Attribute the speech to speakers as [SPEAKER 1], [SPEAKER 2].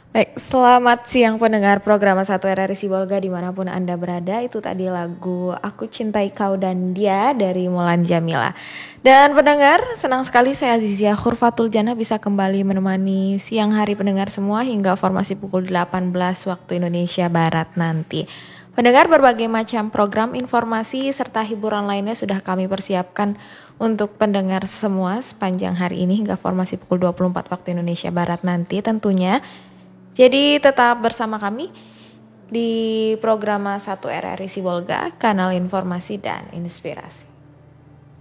[SPEAKER 1] Baik, selamat siang pendengar program Satu RRI Sibolga dimanapun Anda berada. Itu tadi lagu Aku Cintai Kau dan Dia dari Mulan Jamila. Dan pendengar, senang sekali saya Azizia Khurfatul Jannah bisa kembali menemani siang hari pendengar semua hingga formasi pukul 18 waktu Indonesia Barat nanti. Pendengar, berbagai macam program informasi serta hiburan lainnya sudah kami persiapkan untuk pendengar semua sepanjang hari ini hingga formasi pukul 24 waktu Indonesia Barat nanti tentunya. Jadi tetap bersama kami di program Satu RRI Sibolga, kanal informasi dan inspirasi.